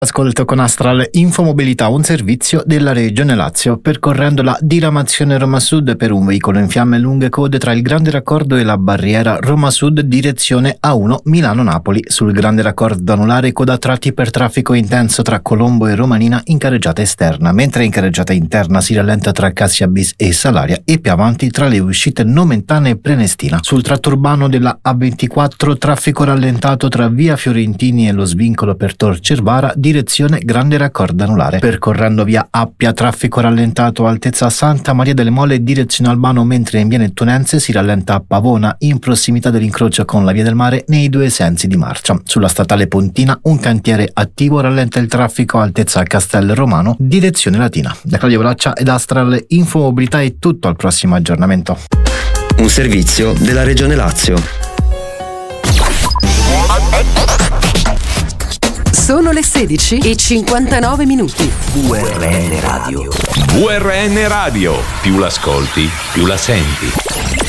Ascolto con Astral Infomobilità, un servizio della Regione Lazio, percorrendo la diramazione Roma Sud per un veicolo in fiamme lunghe code tra il Grande Raccordo e la barriera Roma Sud direzione A1 Milano-Napoli. Sul Grande Raccordo anulare coda a tratti per traffico intenso tra Colombo e Romanina in carreggiata esterna, mentre in carreggiata interna si rallenta tra Cassia Bis e Salaria e più avanti tra le uscite Nomentana e Prenestina. Sul tratto urbano della A24 traffico rallentato tra via Fiorentini e lo svincolo per Tor Cervara direzione Grande Raccordo anulare. Percorrendo via Appia traffico rallentato altezza Santa Maria delle Mole direzione Albano, mentre in via Nettunense si rallenta a Pavona in prossimità dell'incrocio con la via del mare nei due sensi di marcia. Sulla statale Pontina un cantiere attivo rallenta il traffico altezza Castel Romano direzione Latina. Da Claudio Braccia ed Astral Infomobilità è tutto, al prossimo aggiornamento. Un servizio della Regione Lazio. Sono le 16:59. VRN Radio. VRN Radio. Più l'ascolti, più la senti.